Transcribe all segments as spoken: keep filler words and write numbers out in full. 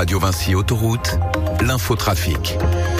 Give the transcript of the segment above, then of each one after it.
Radio Vinci Autoroute, l'infotrafic.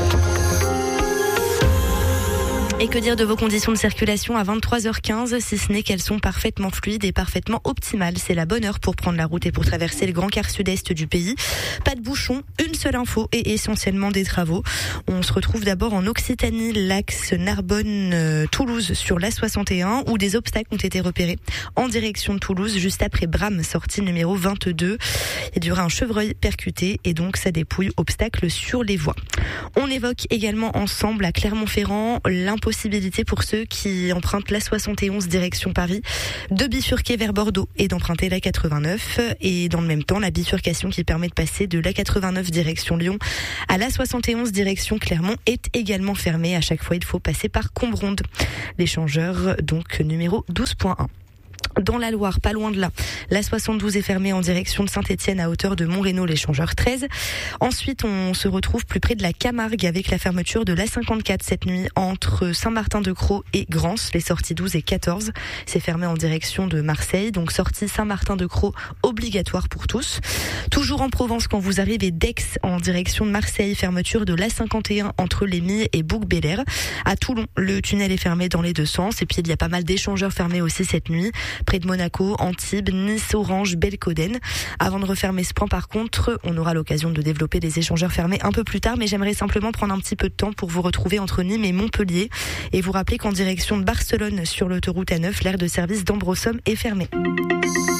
Et que dire de vos conditions de circulation à vingt-trois heures quinze, si ce n'est qu'elles sont parfaitement fluides et parfaitement optimales. C'est la bonne heure pour prendre la route et pour traverser le grand quart sud-est du pays. Pas de bouchons, une seule info et essentiellement des travaux. On se retrouve d'abord en Occitanie, l'axe Narbonne-Toulouse sur l'A soixante et un, où des obstacles ont été repérés en direction de Toulouse, juste après Bram, sortie numéro vingt-deux. Il y aura un chevreuil percuté et donc ça dépouille obstacles sur les voies. On évoque également ensemble à Clermont-Ferrand l'impossibilité possibilité pour ceux qui empruntent l'A soixante et onze direction Paris de bifurquer vers Bordeaux et d'emprunter l'A quatre-vingt-neuf, et dans le même temps la bifurcation qui permet de passer de l'A quatre-vingt-neuf direction Lyon à l'A soixante et onze direction Clermont est également fermée. À chaque fois il faut passer par Combronde. L'échangeur donc numéro douze point un. Dans la Loire, pas loin de là, l'A soixante-douze est fermée en direction de Saint-Étienne à hauteur de Montreno, l'échangeur treize. Ensuite, on se retrouve plus près de la Camargue avec la fermeture de l'A cinquante-quatre cette nuit entre Saint-Martin-de-Crau et Grance, les sorties douze et quatorze. C'est fermé en direction de Marseille, donc sortie Saint-Martin-de-Crau obligatoire pour tous. Toujours en Provence, quand vous arrivez d'Aix en direction de Marseille, fermeture de l'A cinquante et un entre Lémy et Bouc-Bélair. À Toulon, le tunnel est fermé dans les deux sens et puis il y a pas mal d'échangeurs fermés aussi cette nuit. Près de Monaco, Antibes, Nice, Orange, Belcoden. Avant de refermer ce point, par contre, on aura l'occasion de développer des échangeurs fermés un peu plus tard, mais j'aimerais simplement prendre un petit peu de temps pour vous retrouver entre Nîmes et Montpellier et vous rappeler qu'en direction de Barcelone, sur l'autoroute A neuf, l'aire de service d'Ambrosum est fermée.